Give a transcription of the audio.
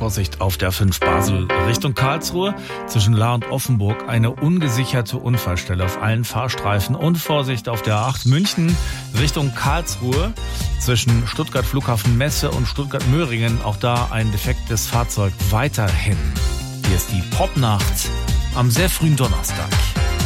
Vorsicht auf der 5 Basel Richtung Karlsruhe. Zwischen Lahr und Offenburg eine ungesicherte Unfallstelle auf allen Fahrstreifen. Und Vorsicht auf der 8 München Richtung Karlsruhe. Zwischen Stuttgart Flughafen Messe und Stuttgart Möhringen. Auch da ein defektes Fahrzeug weiterhin. Hier ist die Popnacht am sehr frühen Donnerstag.